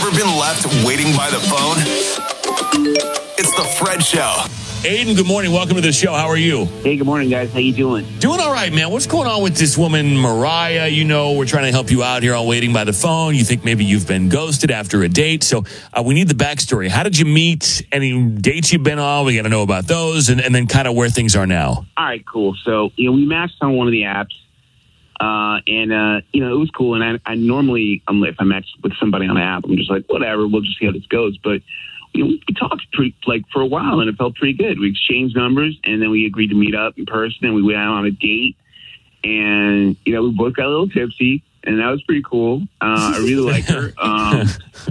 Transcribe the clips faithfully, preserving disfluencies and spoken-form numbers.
Ever been left waiting by the phone? It's the Fred Show. Aiden, good morning. Welcome to the show. How are you? Hey, good morning, guys. How you doing? Doing all right, man. What's going on with this woman, Mariah? You know, we're trying to help you out here on Waiting by the Phone. You think maybe you've been ghosted after a date. So uh, we need the backstory. How did you meet? Any dates you've been on? We got to know about those, and, and then kind of where things are now. All right, cool. So, you know, we matched on one of the apps, uh, and, uh, you know, it was cool. And I, I normally, um, if I match with somebody on an app, I'm just like, whatever, we'll just see how this goes. But you know, we talked pretty, like for a while, and it felt pretty good. We exchanged numbers, and then we agreed to meet up in person, and we went out on a date. And you know, we both got a little tipsy, and that was pretty cool. Uh, I really like her. Um,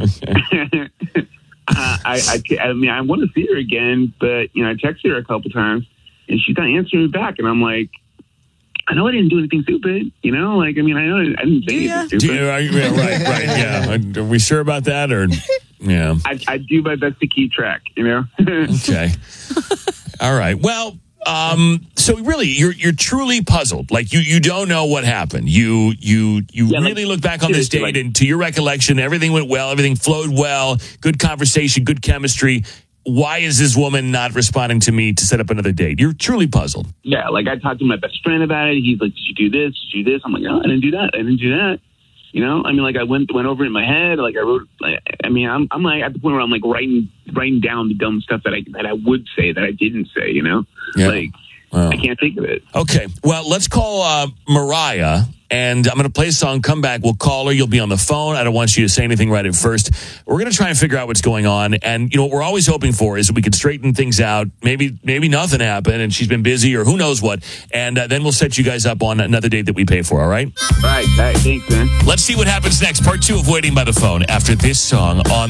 I, I, I mean, I want to see her again, but you know, I texted her a couple times, and she's not answering me back, and I'm like, I know I didn't do anything stupid, you know. Like, I mean, I know I didn't say yeah. anything stupid. Do you, are you, yeah, right, right, yeah. Are we sure about that, or? Yeah, I, I do my best to keep track, you know. Okay, all right. Well, um, so really, you're you're truly puzzled. Like you, you don't know what happened. You you you Yeah, really like, look back on this date, like, and to your recollection, everything went well. Everything flowed well. Good conversation, good chemistry. Why is this woman not responding to me to set up another date? You're truly puzzled. Yeah, like I talked to my best friend about it. He's like, "Did you do this? Did you do this?" I'm like, "No, I didn't do that. I didn't do that." You know, I mean, like I went went over it in my head. Like I wrote. Like, I mean, I'm I'm like at the point where I'm like writing writing down the dumb stuff that I that I would say that I didn't say. You know, Yeah. like Wow. I can't think of it. Okay, well, let's call uh, Mariah, and I'm going to play a song. Come back. We'll call her. You'll be on the phone. I don't want you to say anything right at first. We're going to try and figure out what's going on. And, you know, what we're always hoping for is that we can straighten things out. Maybe maybe nothing happened, and she's been busy, or who knows what. And uh, then we'll set you guys up on another date that we pay for, all right? All right, all right, thanks, man. Let's see what happens next. Part two of Waiting by the Phone after this song on